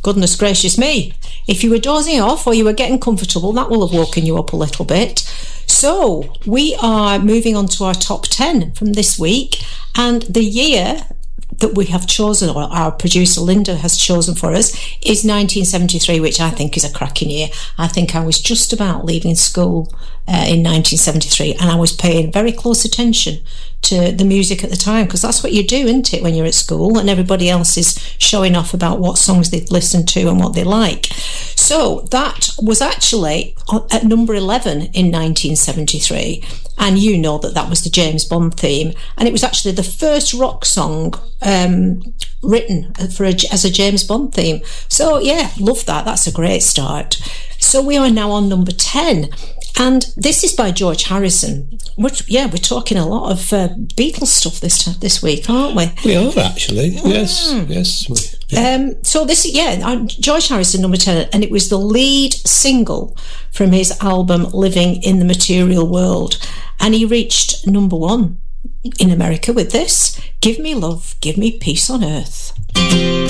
goodness gracious me. If you were dozing off or you were getting comfortable, that will have woken you up a little bit. So we are moving on to our top 10 from this week, and the year that we have chosen, or our producer Linda has chosen for us, is 1973, which I think is a cracking year. I think I was just about leaving school in 1973, and I was paying very close attention to the music at the time, because that's what you do, isn't it, when you're at school and everybody else is showing off about what songs they've listened to and what they like. So that was actually at number 11 in 1973, and you know that was the James Bond theme, and it was actually the first rock song written as a James Bond theme. So yeah, love that. That's a great start. So we are now on number 10, and this is by George Harrison. We're talking a lot of Beatles stuff this week, aren't we? We are actually. Yes. Yeah. So this, George Harrison, number 10, and it was the lead single from his album Living in the Material World, and he reached number 1 in America with this: Give Me Love, Give Me Peace on Earth.